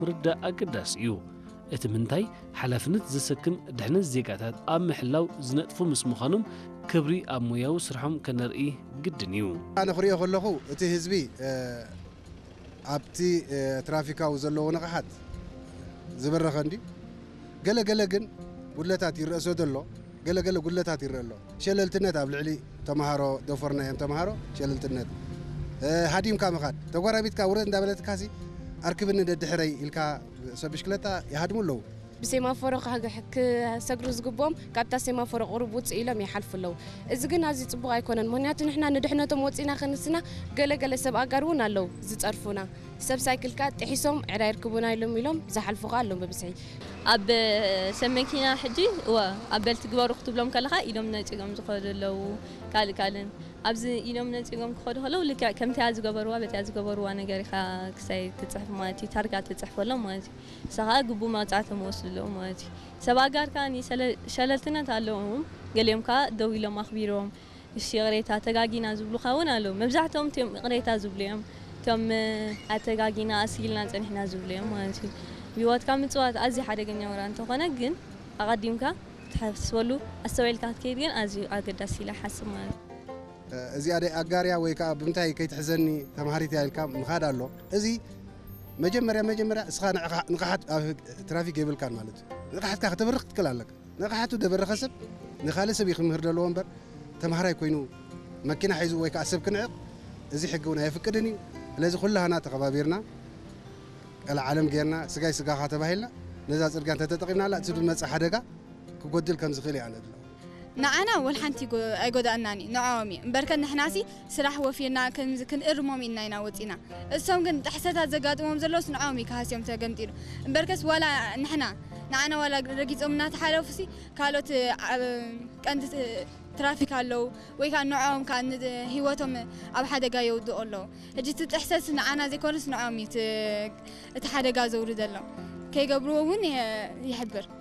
ምርዳእ ኣገዳሲ እዩ እቲ ምንታይ ሓላፍነት ዝስክም ድሕነት ዜጋታት ኣብ ምሕላው ዝነጥፉ ምስ ምዃኖም ክብሪ ኣብ ሞያዊ ስርሖም ከነርኢ ግድን እዩ ኣነ ክሪኦ ከለኹ እቲ ህዝቢ ኣብቲ ትራፊካዊ ዘለዎ ንቕሓት ዝበረኸ እንዲ ገለገለ ግን ጉድለታት ይርአሶ ዘሎ ገለገለ ጉድለታት ይርአ ኣሎ ሸለልትነት ኣብ ልዕሊ ተምሃሮ ደፈርና እዮም ተምሃሮ ሸለልትነት ሃዲምካ ምኻድ ተጓራቢትካ ውረድ እንዳበለትካሲ ኣርክብኒ ደድሕረይ ኢልካ ሰብ ብሽክለታ ይሃድሙ ኣለዉ ብሴማፎሮ ክሰግሩ ዝግቦም ካብታ ሴማፎሮ ቁርብ ውፅእ ኢሎም ይሓልፉ ኣለዉ እዚ ግን ኣዝዩ ፅቡቕ ኣይኮነን ምክንያቱ ንሕና ንድሕነቶም ወፂና ክንስና ገለገለ ሰብ ኣጋር እውን ኣለዉ ዝፀርፉና ሰብ ሳይክልካ ጥሒሶም ዕዳ ይርክቡና ኢሎም ዝሓልፉ ኸ ኣለዉ በብስሒ ኣብ ሰብ መኪና ሕጂ ኣብ በልቲ ግበሩ ክትብሎም ከለኻ ኢሎም ነፂጎም ዝኸዱ ኣለዉ ካልእን ኣብዚ ኢሎም ነፂጎም ክኸዱ ከለዉ ልክዕ ከምቲያ ዝገበርዋ በቲያ ዝገበርዋ ነገር ኢኻ ክሳይ ትፅሕፍ ማለት እዩ ታርጋ ትፅሕፈሎም ማለት እዩ ንስኻ ግቡእ መቕፃዕቶም ወስዱ ኣለዉ ማለት እዩ ሰብ ኣጋርካ ሸለልትነት ኣለዎም ገሊኦም ከዓ ደው ኢሎም ኣኽቢሮም እሺ ቅሬታ ተጋጊና ዝብሉኻ እውን ኣለዉ መብዛሕትኦም እትዮም ቅሬታ ዝብሉ እዮም እቶም ኣተጋጊና ኣስጊልና ፀኒሕና ዝብሉ እዮም ማለት እዩ ብሂወትካ ምፅዋት ኣዝዩ ሓደገኛ ወራ እንተኾነ ግን ኣቐዲምካ ትሓስበሉ ኣስተውዒልካ ክትከይድ ግን ኣዝዩ ኣገዳሲ ኢለ ሓስብ ማለት እዩ እዚኣ ደይ ኣጋርያ ወይ ከዓ ብምንታይ ከይትሕዘኒ ተምሃሪት ኢልካ ምኻድ ኣሎ እዚ መጀመርያ እስኻ ንቕሓት ኣብ ትራፊክ የብልካን ማለት እዩ ንቕሓትካ ክትበርኽ ትክእል ኣለካ ንቕሓቱ ደበረኸ ሰብ ንኻልእ ሰብ ይኽምህር ዘለዎ እምበር ተምሃራይ ኮይኑ መኪና ሒዙ ወይ ከዓ ሰብ ክንዕቕ እዚ ሕጊ እውን ኣይፍቅድን እዩ ስለዚ ኩላህና ተኸባቢርና ቀልዓ ዓለም ጌርና ስጋይ ስጋኻ ተባሂልና ነዛ ፅርግያ እንተተጠቒምናላ እቲ ዝመፅእ ሓደጋ ክጎድል ከም ዝኽእል እያ ነድሎ ንዓና ወልሓንቲ ኣይጎዳእናኒ ንዖም እዩ እምበርከ ንሕናሲ ስራሕ ወፊርና ክንእርሞም ኢልና ኢና ወፂና እሶም ግን ጥሕሰታት ዘጋጥሞም ዘለውስ ንዖም እዩ ካሃስዮም ተገንጢሉ እምበርከስ ዋላ ንዓና ዋላ ረጊፆም እናተሓለፉሲ ካልኦት ቀንዲ ትራፊክ ኣለዉ ወይ ከዓ ንዖም ከዓ ሂወቶም ኣብ ሓደጋ የውድቑ ኣለዉ ሕጂ እቲ ጥሕሰት ንዓና ዘይኮነስ ንዖም እዩ እቲ ሓደጋ ዘውርድ ኣሎ ከይገብርዎ እውን ይሕብር